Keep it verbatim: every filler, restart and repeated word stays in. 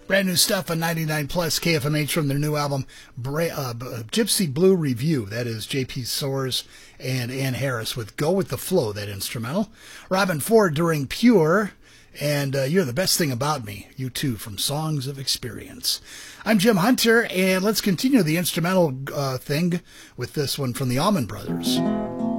Brand new stuff on ninety-nine plus K F M H from their new album, Bra- uh, Gypsy Blue Review. That is J P Soares and Ann Harris with Go With The Flow, that instrumental. Robin Ford during Pure, and uh, You're the Best Thing About Me, you too, from Songs of Experience. I'm Jim Hunter, and let's continue the instrumental uh, thing with this one from the Allman Brothers.